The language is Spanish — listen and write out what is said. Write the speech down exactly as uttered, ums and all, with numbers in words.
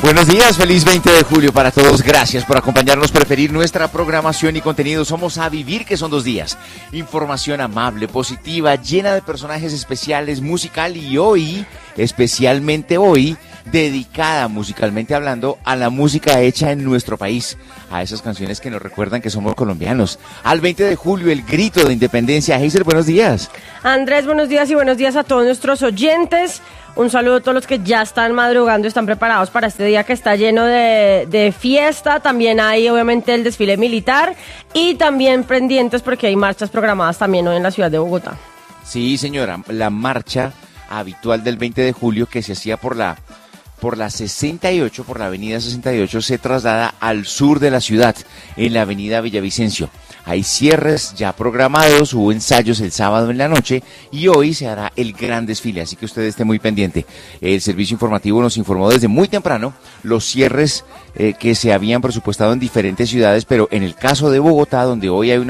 Buenos días, feliz veinte de julio para todos. Gracias por acompañarnos, preferir nuestra programación y contenido. Somos A Vivir, que son dos días. Información amable, positiva, llena de personajes especiales, musical y hoy, especialmente hoy, dedicada musicalmente hablando a la música hecha en nuestro país, a esas canciones que nos recuerdan que somos colombianos. Al veinte de julio, el grito de independencia. Hazel, buenos días. Andrés, buenos días y buenos días a todos nuestros oyentes. Un saludo a todos los que ya están madrugando, están preparados para este día que está lleno de, de fiesta. También hay obviamente el desfile militar y también pendientes porque hay marchas programadas también hoy en la ciudad de Bogotá. Sí, señora, la marcha habitual del veinte de julio que se hacía por la por la sesenta y ocho, por la avenida sesenta y ocho, se traslada al sur de la ciudad, en la avenida Villavicencio. Hay cierres ya programados, hubo ensayos el sábado en la noche y hoy se hará el gran desfile, así que usted esté muy pendiente. El servicio informativo nos informó desde muy temprano los cierres eh, que se habían presupuestado en diferentes ciudades, pero en el caso de Bogotá, donde hoy hay una